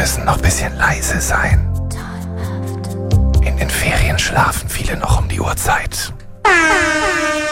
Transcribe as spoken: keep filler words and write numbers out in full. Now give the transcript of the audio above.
müssen noch ein bisschen leise sein. In den Ferien schlafen viele noch um die Uhrzeit.